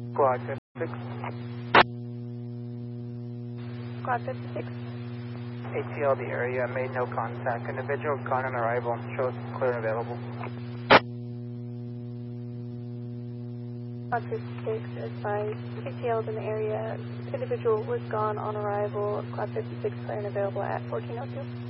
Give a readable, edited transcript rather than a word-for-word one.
Squad 56. Squad 56. ATL the area, made no contact. Individual gone on arrival and shows clear and available. Squad 56 advised ATL in the area. Individual was gone on arrival. Squad 56 clear and available at 1402.